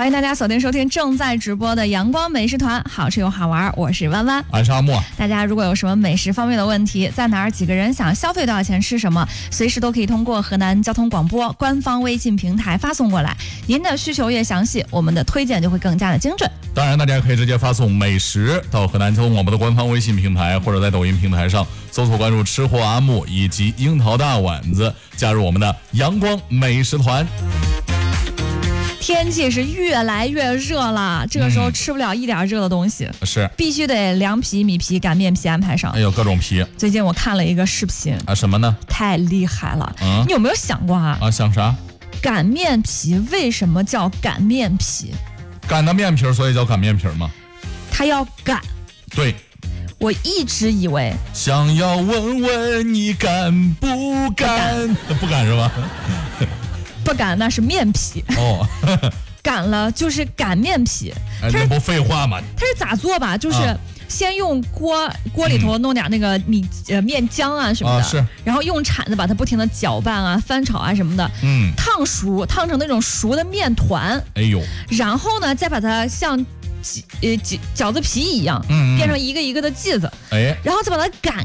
欢迎大家锁定收听正在直播的阳光美食团，好吃又好玩，我是弯弯， 俺是阿莫。 大家如果有什么美食方面的问题，在哪儿几个人想消费多少钱吃什么，随时都可以通过河南交通广播官方微信平台发送过来。您的需求越详细，我们的推荐就会更加的精准。 当然，大家可以直接发送美食到河南交通广播的官方微信平台，或者在抖音平台上搜索关注吃货阿木以及樱桃大碗子，加入我们的阳光美食团。 天气是越来越热了，这个时候吃不了一点热的东西， 是必须得凉皮、米皮、擀面皮安排上。 哎呦，各种皮。 最近我看了一个视频啊，什么呢？ 太厉害了。你有没有想过啊？ 想啥？ 擀面皮为什么叫擀面皮？ 擀的面皮，所以叫擀面皮吗？ 它要擀。 对。 我一直以为想要问问你敢不敢？不敢是吧？ 不擀那是面皮哦， 擀了就是擀面皮。 这不废话吗？ 它是咋做吧？就是先用锅里头弄点那个面浆啊什么的， 是， 然后用铲子把它不停的搅拌啊、翻炒啊什么的，烫熟，烫成那种熟的面团。 哎呦， 然后呢，再把它像饺子皮一样，变成一个一个的剂子，然后再把它擀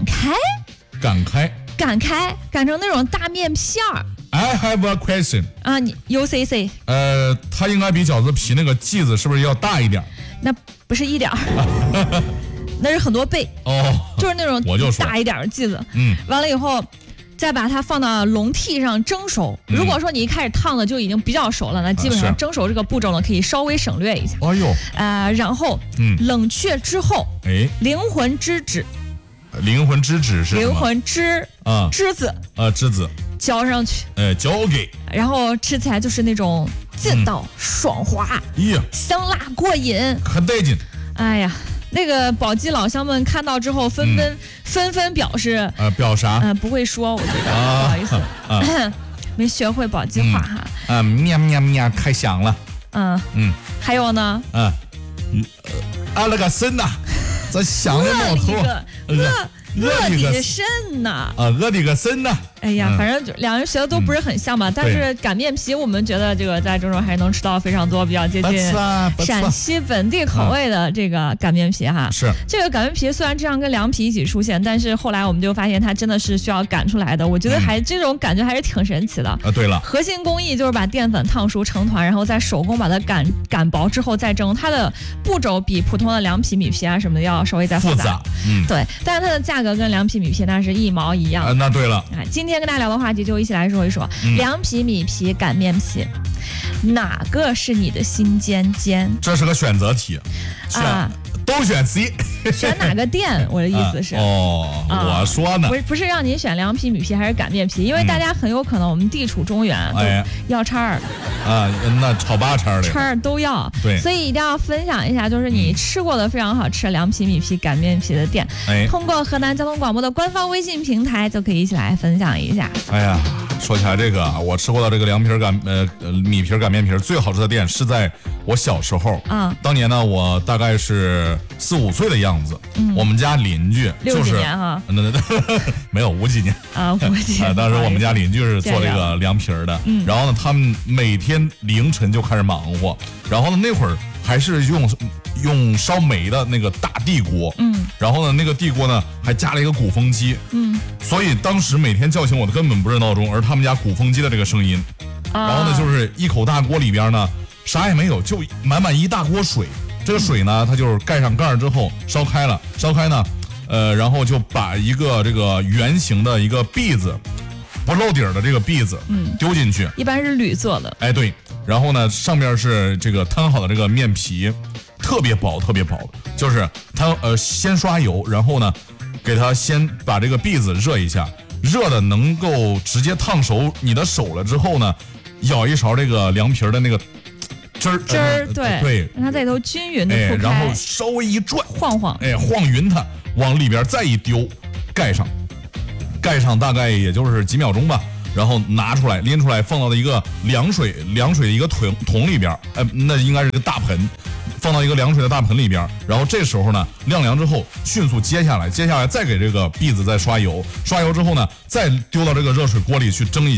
成那种大面片儿。 I have a question。 你 UCC。 它应该比饺子皮那个剂子是不是要大一点？ 那不是一点儿，那是很多倍哦， 就是那种大一点的剂子。完了以后，再把它放到笼屉上蒸熟。如果说你一开始烫的就已经比较熟了，那基本上蒸熟这个步骤呢可以稍微省略一下。 哎呦， 然后冷却之后，灵魂之脂是灵魂栀子栀子浇上去， 浇给， 然后吃起来就是那种劲道爽滑，香辣过瘾， 可带劲。 哎呀，那个宝鸡老乡们看到之后纷纷表示表啥？ 不会说，我觉得不好意思，没学会宝鸡话哈。 喵喵喵，太响了。 还有呢？ 啊了个神呐，这响的冒头。 饿你个肾呐！ 饿你个肾呐！ 哎呀，反正两人学的都不是很像吧，但是擀面皮我们觉得这个在郑州还能吃到非常多比较接近陕西本地口味的这个擀面皮哈。 是这个擀面皮虽然经常跟凉皮一起出现，但是后来我们就发现它真的是需要擀出来的，我觉得这种感觉还是挺神奇的。 对了， 核心工艺就是把淀粉烫熟成团，然后再手工把它擀薄之后再蒸，它的步骤比普通的凉皮、米皮啊什么的要稍微再复杂。对，但是它的价格跟凉皮、米皮那是一毛一样。 那对了， 今天跟大家聊的话题就一起来说一说凉皮、米皮、擀面皮，哪个是你的心尖尖？ 这是个选择题都选 C。 选哪个店？我的意思是我说呢， 不是让您选凉皮、米皮还是擀面皮，因为大家很有可能我们地处中原，要叉儿那炒8叉的叉儿都要， 对， 所以一定要分享一下，就是你吃过的非常好吃的凉皮、米皮、擀面皮的店，通过河南交通广播的官方微信平台就可以一起来分享一下。 哎呀，说起来这个，我吃过的这个凉皮米皮擀面皮最好吃的店是在我小时候当年呢，我大概是4、5岁的样子，我们家邻居 6几年哈， 没有5几年 5几年， 当时我们家邻居是做这个凉皮的，然后呢，他们每天凌晨就开始忙活，然后呢，那会儿还是用烧煤的那个大地锅，然后呢，那个地锅呢还加了一个鼓风机，所以当时每天叫醒我的根本不是闹钟，而他们家鼓风机的这个声音，然后呢，就是一口大锅里边呢啥也没有，就满一大锅水。这个水呢，它就是盖上盖之后烧开呢，然后就把一个这个圆形的一个篦子，不漏底儿的这个篦子，丢进去， 一般是铝做的， 对，然后呢，上面是这个摊好的这个面皮，特别薄，就是它先刷油，然后呢，给它先把这个篦子热一下，热的能够直接烫熟你的手了之后呢，舀一勺这个凉皮的那个汁儿，对， 让它在里头均匀的铺开， 然后稍微一转， 晃匀它，往里边再一丢，盖上大概也就是几秒钟吧，然后拿出来拎出来，放到一个凉水的一个桶里边，那应该是个大盆，放到一个凉水的大盆里边，然后这时候呢晾凉之后迅速接下来再给这个篦子再刷油之后呢，再丢到这个热水锅里去蒸一下，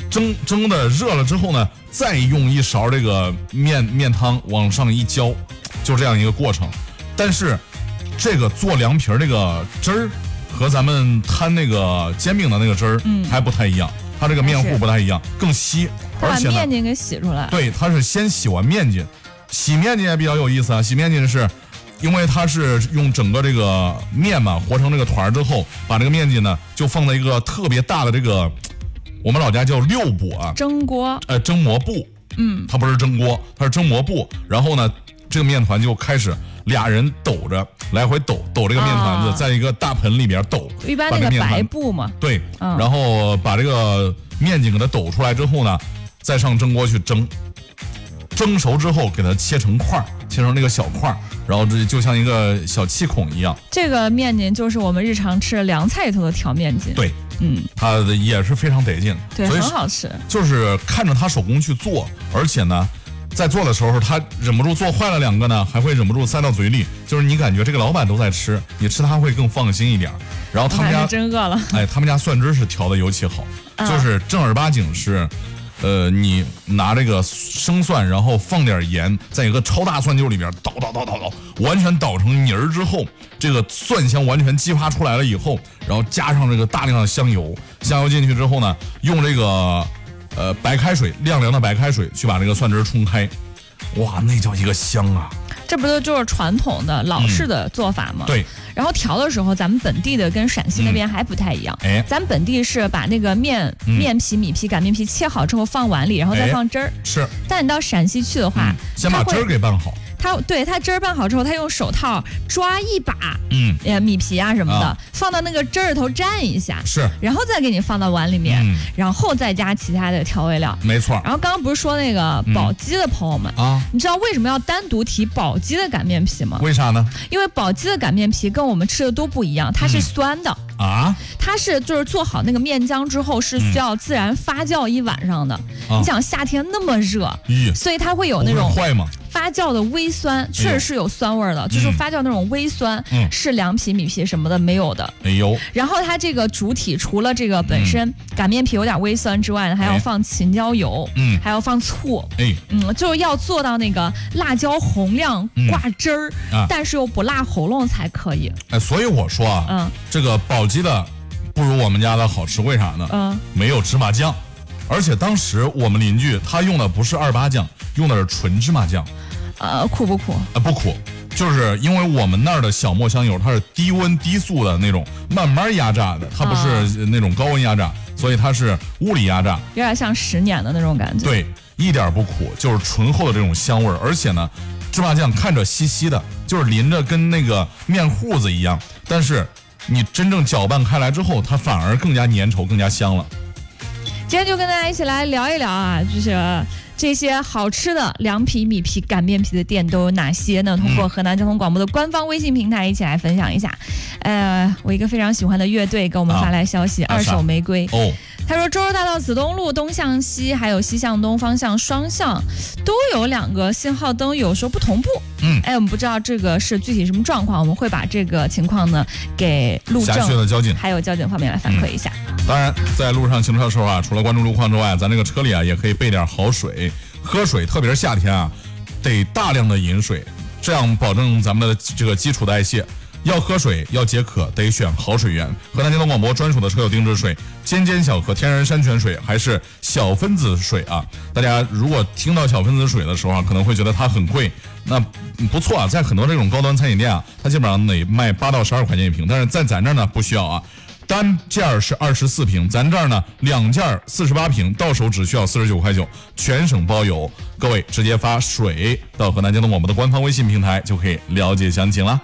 蒸的热了之后呢，再用一勺这个面汤往上一浇，就这样一个过程。但是这个做凉皮这个汁儿和咱们摊那个煎饼的那个汁儿还不太一样，它这个面糊不太一样，更稀，而且把面筋给洗出来。 对，它是先洗完面筋，洗面筋也比较有意思啊。洗面筋是因为它是用整个这个面嘛和成这个团之后，把这个面筋呢就放在一个特别大的这个我们老家叫六卜啊， 蒸锅， 蒸馍布，它不是蒸锅，它是蒸馍布。然后呢，这个面团就开始俩人抖着来回抖这个面团子，在一个大盆里边抖。 一般那个白布嘛。 对，然后把这个面筋给它抖出来之后呢，再上蒸锅去蒸。蒸熟之后，给它切成块，切成那个小块，然后这就像一个小气孔一样。 这个面筋就是我们日常吃凉菜里头的调面筋。 对，它也是非常得劲， 对，很好吃。 就是看着他手工去做，而且呢，在做的时候，他忍不住做坏了2个呢，还会忍不住塞到嘴里。就是你感觉这个老板都在吃，你吃他会更放心一点。然后他们家真饿了， 他们家蒜汁是调的尤其好，就是正儿八经是。你拿这个生蒜，然后放点盐，在一个超大蒜臼里边捣，完全捣成泥儿之后，这个蒜香完全激发出来了以后，然后加上这个大量的香油进去之后呢，用这个白开水，晾凉的白开水去把这个蒜汁冲开，哇，那叫一个香啊！ 这不就是传统的老式的做法吗？ 对。 然后调的时候，咱们本地的跟陕西那边还不太一样。咱们本地是把那个面皮、米皮、擀面皮切好之后放碗里，然后再放汁儿。 是。 但你到陕西去的话， 先把汁儿给拌好。 它汁儿拌好之后，他用手套抓一把，米皮啊什么的，放到那个汁儿里头蘸一下， 是， 然后再给你放到碗里面，然后再加其他的调味料， 没错。 然后刚刚不是说那个宝鸡的朋友们你知道为什么要单独提宝鸡的擀面皮吗？ 为啥呢？ 因为宝鸡的擀面皮跟我们吃的都不一样，它是酸的它是就是做好那个面浆之后是需要自然发酵1晚上的。你想夏天那么热，所以它会有那种坏吗？ 发酵的微酸，确实是有酸味的，就是发酵那种微酸，是凉皮、米皮什么的没有的。然后它这个主体除了这个本身擀面皮有点微酸之外呢，还要放秦椒油，还要放醋，就是要做到那个辣椒红亮挂汁儿，但是又不辣喉咙才可以。 所以我说这个宝鸡的不如我们家的好吃，为啥呢？没有芝麻酱，而且当时我们邻居他用的不是2八酱，用的是纯芝麻酱。 苦不苦？ 不苦，就是因为我们那儿的小磨香油它是低温低速的那种慢慢压榨的，它不是那种高温压榨，所以它是物理压榨， 有点像10年的那种感觉。 对，一点不苦，就是醇厚的这种香味儿。而且呢，芝麻酱看着稀稀的，就是淋着跟那个面糊子一样，但是你真正搅拌开来之后，它反而更加粘稠，更加香了。 今天就跟大家一起来聊一聊就是这些好吃的凉皮、米皮、擀面皮的店都有哪些呢？通过河南交通广播的官方微信平台一起来分享一下。我一个非常喜欢的乐队给我们发来消息，二手玫瑰。他说周州大道子东路东向西还有西向东方向双向都有2个信号灯，有时候不同步。我们不知道这个是具体什么状况，我们会把这个情况呢给路政的交警还有交警方面来反馈一下。 当然在路上行车的时候除了关注路况之外，咱这个车里也可以备点好水，喝水特别是夏天得大量的饮水，这样保证咱们的这个基础代谢。要喝水要解渴得选好水源，河南交通广播专属的车友定制水，尖小河天然山泉水还是小分子水大家如果听到小分子水的时候可能会觉得它很贵，那不错在很多这种高端餐饮店它基本上得卖8到12块钱一瓶，但是在咱这儿呢不需要单件是24瓶，咱这儿呢2件48瓶，到手只需要49块9，全省包邮。各位直接发水到河南交通广播的官方微信平台就可以了解详情了。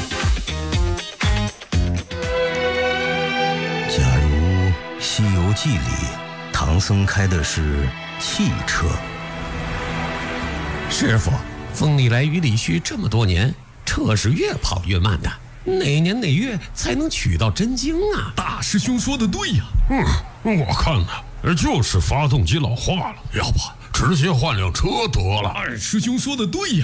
假如《西游记》里唐僧开的是汽车， 师傅，风里来雨里去这么多年，车是越跑越慢的，哪年哪月才能取到真经啊？ 大师兄说的对呀。我看呢，就是发动机老化了，要不直接换辆车得了。二师兄说的对呀。